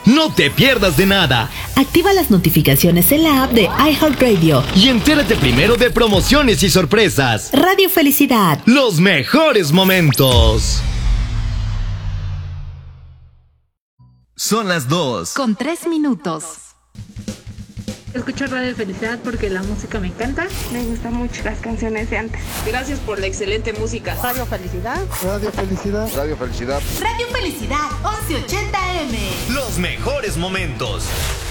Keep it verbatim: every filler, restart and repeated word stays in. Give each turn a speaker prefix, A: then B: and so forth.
A: No te pierdas de nada.
B: Activa las notificaciones en la app de iHeartRadio
A: y entérate primero de promociones y sorpresas.
B: Radio Felicidad.
A: Los mejores momentos. Son las dos.
B: Con tres minutos.
C: Escucho Radio Felicidad porque la música me encanta.
D: Me gustan mucho las canciones de antes.
E: Gracias por la excelente música.
F: Radio Felicidad.
G: Radio Felicidad.
H: Radio Felicidad.
B: Radio Felicidad, once ochenta A M.
A: Los mejores momentos.